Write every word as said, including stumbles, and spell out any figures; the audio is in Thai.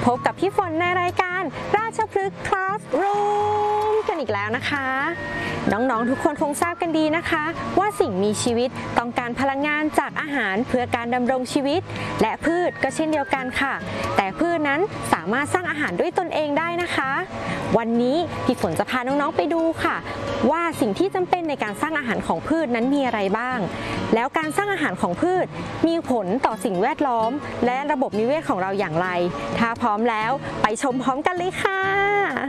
พบกับพี่ฝนในรายการราชพฤกษ์คลาสรูมกันอีกแล้วนะคะน้องๆทุกคนคงทราบกันดีนะคะว่าสิ่งมีชีวิตต้องการพลังงานจากอาหารเพื่อการดำรงชีวิตและพืชก็เช่นเดียวกันค่ะแต่พืชนั้นสามารถสร้างอาหารด้วยตนเองได้นะคะวันนี้พี่ฝนจะพาน้องๆไปดูค่ะว่าสิ่งที่จำเป็นในการสร้างอาหารของพืชนั้นมีอะไรบ้างแล้วการสร้างอาหารของพืชมีผลต่อสิ่งแวดล้อมและระบบนิเวศของเราอย่างไรถ้าพร้อมแล้วไปชมพร้อมกันเลยค่ะ